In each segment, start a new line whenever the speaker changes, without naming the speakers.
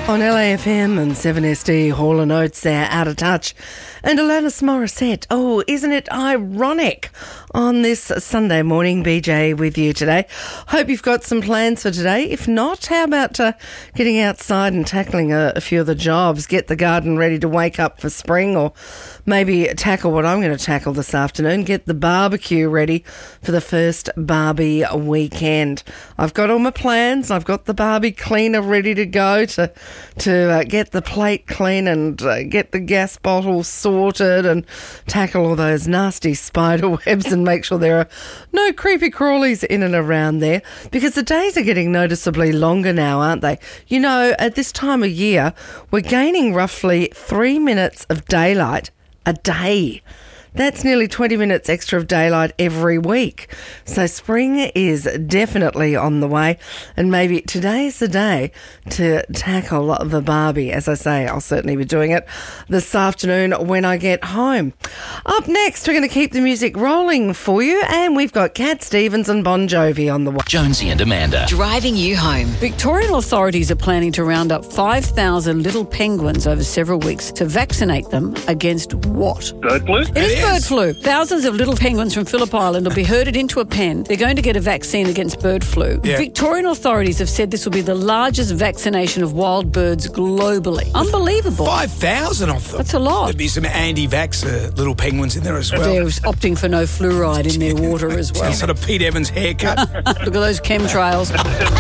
On LAFM and 7SD, Hall & Oates there, Out of Touch. And Alanis Morissette. Oh, isn't it ironic? On this Sunday morning, BJ with you today. Hope you've got some plans for today. If not, how about getting outside and tackling a few of the jobs? Get the garden ready to wake up for spring, or maybe tackle what I'm going to tackle this afternoon. Get the barbecue ready for the first Barbie weekend. I've got all my plans. I've got the Barbie cleaner ready to go to get the plate clean and get the gas bottle sorted and tackle all those nasty spider webs and make sure there are no creepy crawlies in and around there, because the days are getting noticeably longer now, aren't they? You know, at this time of year, we're gaining roughly 3 minutes of daylight a day. That's nearly 20 minutes extra of daylight every week. So spring is definitely on the way, and maybe today's the day to tackle the Barbie. As I say, I'll certainly be doing it this afternoon when I get home. Up next, we're going to keep the music rolling for you, and we've got Cat Stevens and Bon Jovi on the way.
Jonesy and Amanda.
Driving you home.
Victorian authorities are planning to round up 5,000 little penguins over several weeks to vaccinate them against what?
Bird flu?
It is bird flu. Thousands of little penguins from Phillip Island will be herded into a pen. They're going to get a vaccine against bird flu.
Yeah.
Victorian authorities have said this will be the largest vaccination of wild birds globally. Unbelievable.
5,000 of them.
That's a lot.
There'd be some anti-vaxxer little penguins in there as well.
They're opting for no fluoride in their water as well.
Sort of Pete Evans haircut.
Look at those chemtrails.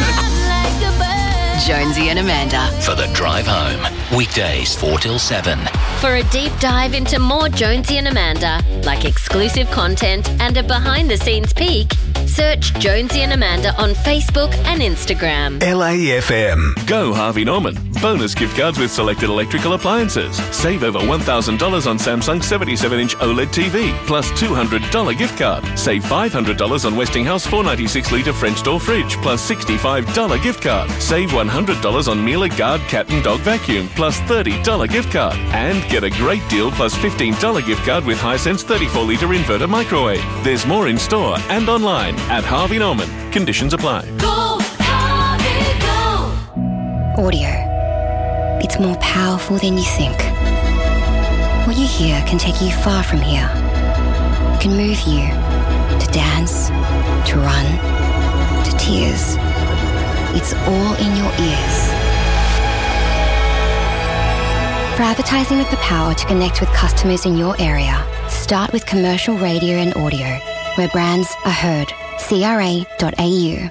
Jonesy and Amanda.
For the drive home. Weekdays 4 till 7.
For a deep dive into more Jonesy and Amanda, like exclusive content and a behind-the-scenes peek, search Jonesy and Amanda on Facebook and Instagram.
LAFM. Go Harvey Norman. Bonus gift cards with selected electrical appliances. Save over $1,000 on Samsung 77-inch OLED TV, plus $200 gift card. Save $500 on Westinghouse 496-litre French door fridge, plus $65 gift card. Save $100 on Miele Guard cat and dog vacuum, plus $30 gift card. And get a great deal plus $15 gift card with Hisense 34-litre inverter microwave. There's more in store and online at Harvey Norman. Conditions apply.
Go, Harvey, go!
Audio. It's more powerful than you think. What you hear can take you far from here. It can move you to dance, to run, to tears. It's all in your ears. For advertising with the power to connect with customers in your area, start with commercial radio and audio, where brands are heard. CRA.au.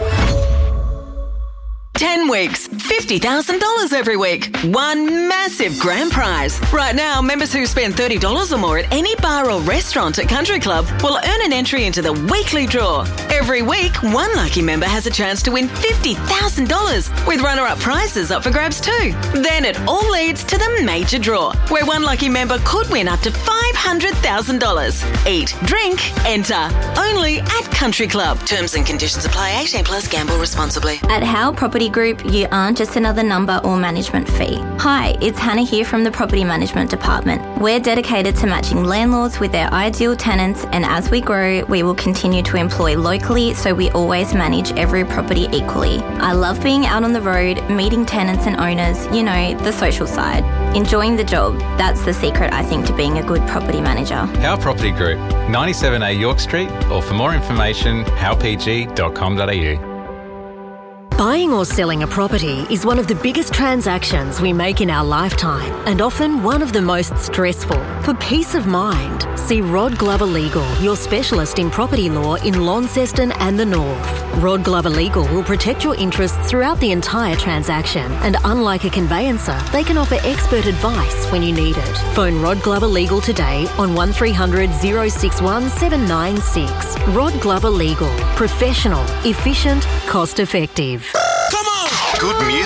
10 weeks, $50,000 every week. One massive grand prize. Right now, members who spend $30 or more at any bar or restaurant at Country Club will earn an entry into the weekly draw. Every week, one lucky member has a chance to win $50,000 with runner-up prizes up for grabs too. Then it all leads to the major draw, where one lucky member could win up to $500,000. Eat, drink, enter. Only at Country Club. Terms and conditions apply. 18 plus. Gamble responsibly.
At Howe Property Group, you aren't just another number or management fee. Hi, it's Hannah here from the Property Management Department. We're dedicated to matching landlords with their ideal tenants, and as we grow, we will continue to employ locally so we always manage every property equally. I love being out on the road, meeting tenants and owners, you know, the social side. Enjoying the job, that's the secret, I think, to being a good property manager.
Howe Property Group, 97A York Street, or for more information, howpg.com.au.
Buying or selling a property is one of the biggest transactions we make in our lifetime, and often one of the most stressful. For peace of mind, see Rod Glover Legal, your specialist in property law in Launceston and the North. Rod Glover Legal will protect your interests throughout the entire transaction, and unlike a conveyancer, they can offer expert advice when you need it. Phone Rod Glover Legal today on 1300 061 796. Rod Glover Legal. Professional, efficient, cost effective.
Come on! Good music.